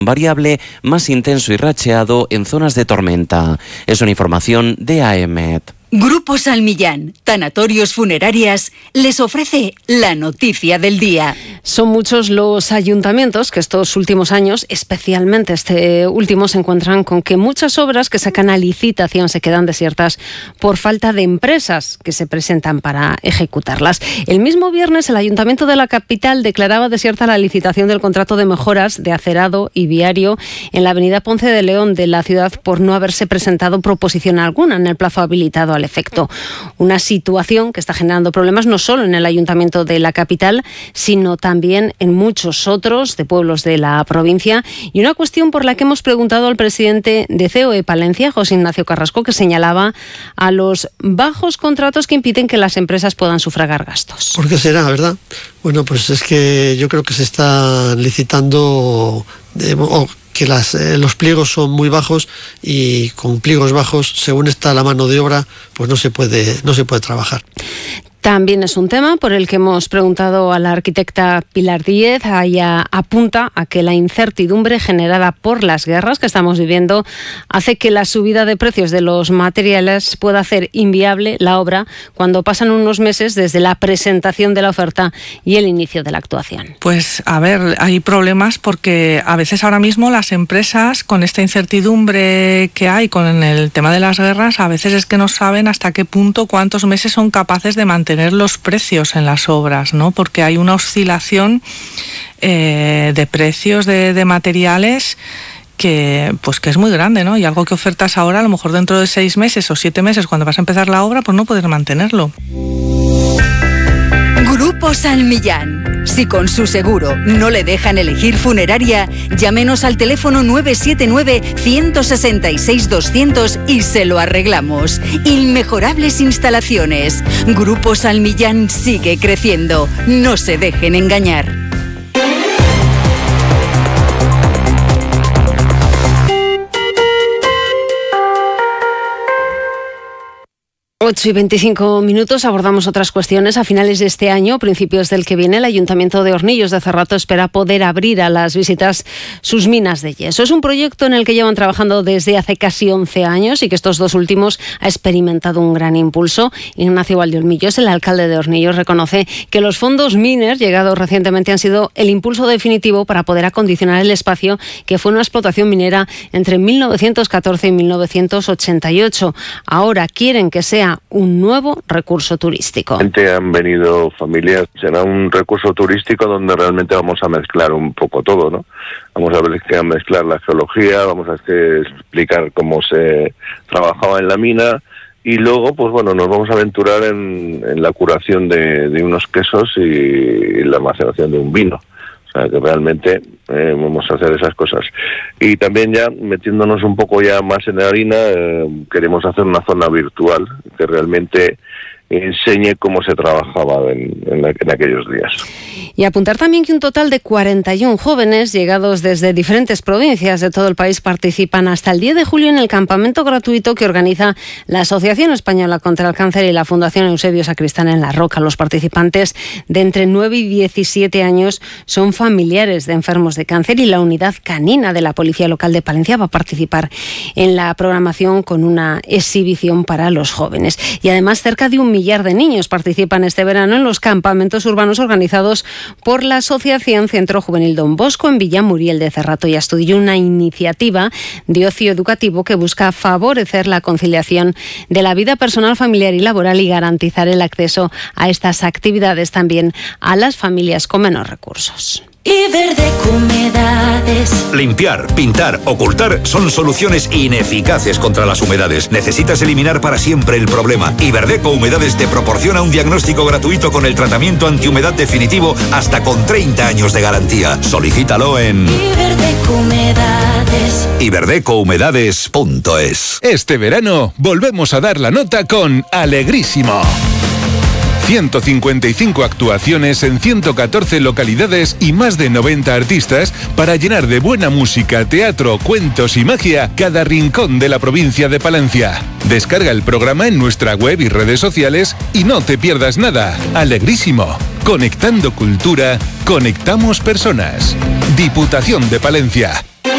variable más intenso y racheado en zonas de tormenta. Es una información de AEMET. Grupo Salmillán, Tanatorios Funerarias, les ofrece la noticia del día. Son muchos los ayuntamientos que estos últimos años, especialmente este último, se encuentran con que muchas obras que sacan a licitación se quedan desiertas por falta de empresas que se presentan para ejecutarlas. El mismo viernes, el Ayuntamiento de la capital declaraba desierta la licitación del contrato de mejoras de acerado y viario en la avenida Ponce de León de la ciudad por no haberse presentado proposición alguna en el plazo habilitado al efecto. Una situación que está generando problemas no solo en el Ayuntamiento de la capital, sino también en muchos otros de pueblos de la provincia, y una cuestión por la que hemos preguntado al presidente de COE Palencia, José Ignacio Carrasco, que señalaba a los bajos contratos que impiden que las empresas puedan sufragar gastos. ¿Por qué será, verdad? Bueno, pues es que yo creo que se está licitando que los pliegos son muy bajos, y con pliegos bajos, según está la mano de obra, pues no se puede trabajar. También es un tema por el que hemos preguntado a la arquitecta Pilar Díez. Ella apunta a que la incertidumbre generada por las guerras que estamos viviendo hace que la subida de precios de los materiales pueda hacer inviable la obra cuando pasan unos meses desde la presentación de la oferta y el inicio de la actuación. Pues a ver, hay problemas porque a veces ahora mismo las empresas, con esta incertidumbre que hay con el tema de las guerras, a veces es que no saben hasta qué punto, cuántos meses son capaces de mantener los precios en las obras, ¿no? Porque hay una oscilación de precios de materiales que es muy grande, ¿no? Y algo que ofertas ahora, a lo mejor dentro de 6 meses o 7 meses, cuando vas a empezar la obra, pues no poder mantenerlo. Grupo Salmillán. Si con su seguro no le dejan elegir funeraria, llámenos al teléfono 979-166-200 y se lo arreglamos. Inmejorables instalaciones. Grupo Salmillán sigue creciendo. No se dejen engañar. Y 25 minutos, abordamos otras cuestiones. A finales de este año, principios del que viene, el Ayuntamiento de Hornillos de Cerrato espera poder abrir a las visitas sus minas de yeso. Es un proyecto en el que llevan trabajando desde hace casi 11 años y que estos 2 últimos ha experimentado un gran impulso. Ignacio Valdeolmillos, el alcalde de Hornillos, reconoce que los fondos Miner, llegados recientemente, han sido el impulso definitivo para poder acondicionar el espacio que fue una explotación minera entre 1914 y 1988. Ahora quieren que sea un nuevo recurso turístico. Han venido familias, será un recurso turístico donde realmente vamos a mezclar un poco todo, ¿no? Vamos a mezclar la geología, vamos a explicar cómo se trabajaba en la mina, y luego, pues bueno, nos vamos a aventurar en la curación de unos quesos y la maceración de un vino. O sea, que realmente vamos a hacer esas cosas. Y también, ya metiéndonos un poco ya más en la harina, queremos hacer una zona virtual que realmente enseñe cómo se trabajaba en aquellos días. Y apuntar también que un total de 41 jóvenes llegados desde diferentes provincias de todo el país participan hasta el 10 de julio en el campamento gratuito que organiza la Asociación Española contra el Cáncer y la Fundación Eusebio Sacristán en La Roca. Los participantes de entre 9 y 17 años son familiares de enfermos de cáncer, y la unidad canina de la Policía Local de Palencia va a participar en la programación con una exhibición para los jóvenes. Y además, cerca de 1 millar de niños participan este verano en los campamentos urbanos organizados por la Asociación Centro Juvenil Don Bosco en Villamuriel de Cerrato y Astudillo, una iniciativa de ocio educativo que busca favorecer la conciliación de la vida personal, familiar y laboral y garantizar el acceso a estas actividades también a las familias con menos recursos. Iberdeco Humedades. Limpiar, pintar, ocultar son soluciones ineficaces contra las humedades. Necesitas eliminar para siempre el problema. Iberdeco Humedades te proporciona un diagnóstico gratuito con el tratamiento antihumedad definitivo hasta con 30 años de garantía. Solicítalo en Iberdeco Humedades. iberdecohumedades.es. Este verano volvemos a dar la nota con Alegrísimo. 155 actuaciones en 114 localidades y más de 90 artistas para llenar de buena música, teatro, cuentos y magia cada rincón de la provincia de Palencia. Descarga el programa en nuestra web y redes sociales y no te pierdas nada. Alegrísimo. Conectando cultura, conectamos personas. Diputación de Palencia.